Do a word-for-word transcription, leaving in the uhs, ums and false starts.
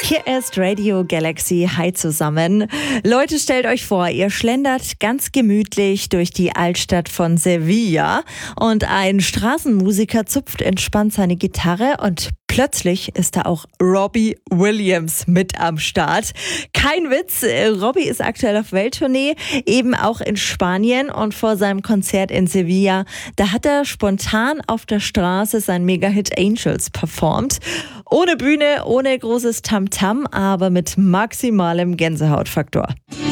Hier ist Radio Galaxy. Hi zusammen. Leute, stellt euch vor, ihr schlendert ganz gemütlich durch die Altstadt von Sevilla und ein Straßenmusiker zupft entspannt seine Gitarre und plötzlich ist da auch Robbie Williams mit am Start. Kein Witz, Robbie ist aktuell auf Welttournee, eben auch in Spanien, und vor seinem Konzert in Sevilla, da hat er spontan auf der Straße sein Mega-Hit Angels performt. Ohne Bühne, ohne großes Tamtam, aber mit maximalem Gänsehautfaktor.